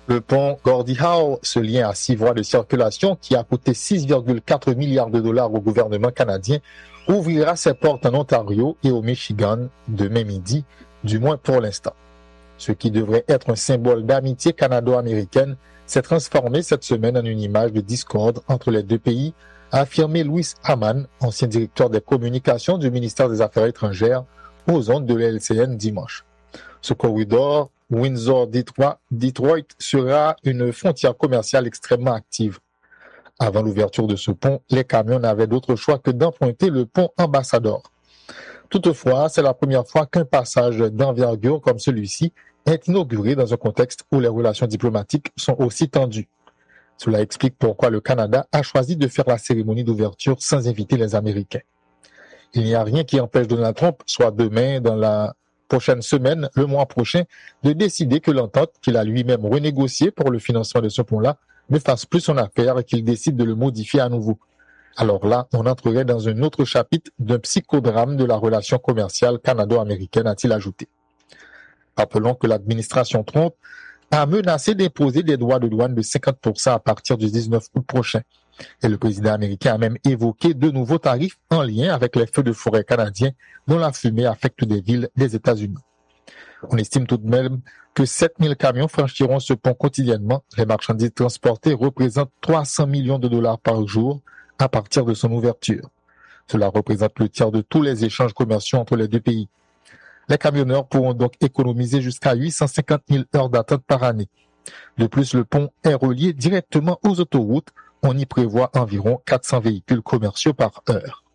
Le pont Gordie Howe, ce lien à 6 voies de circulation qui a coûté 6,4 milliards de dollars au gouvernement canadien, ouvrira ses portes en Ontario et au Michigan demain midi, du moins pour l'instant. Ce qui devrait être un symbole d'amitié canado-américaine s'est transformé cette semaine en une image de discorde entre les deux pays, a affirmé Louis Hamann, ancien directeur des communications du ministère des Affaires étrangères, aux ondes de l'LCN dimanche. Ce corridor Windsor-Detroit sera une frontière commerciale extrêmement active. Avant l'ouverture de ce pont, les camions n'avaient d'autre choix que d'emprunter le pont Ambassador. Toutefois, c'est la première fois qu'un passage d'envergure comme celui-ci est inauguré dans un contexte où les relations diplomatiques sont aussi tendues. Cela explique pourquoi le Canada a choisi de faire la cérémonie d'ouverture sans inviter les Américains. Il n'y a rien qui empêche Donald Trump, soit demain, dans la prochaine semaine, le mois prochain, de décider que l'entente qu'il a lui-même renégociée pour le financement de ce pont-là ne fasse plus son affaire et qu'il décide de le modifier à nouveau. Alors là, on entrerait dans un autre chapitre d'un psychodrame de la relation commerciale canado-américaine, a-t-il ajouté. Rappelons que l'administration Trump a menacé d'imposer des droits de douane de 50% à partir du 19 août prochain. Et le président américain a même évoqué de nouveaux tarifs en lien avec les feux de forêt canadiens dont la fumée affecte des villes des États-Unis. On estime tout de même que 7000 camions franchiront ce pont quotidiennement. Les marchandises transportées représentent 300 millions de dollars par jour à partir de son ouverture. Cela représente le tiers de tous les échanges commerciaux entre les deux pays. Les camionneurs pourront donc économiser jusqu'à 850 000 heures d'attente par année. De plus, le pont est relié directement aux autoroutes. On y prévoit environ 400 véhicules commerciaux par heure.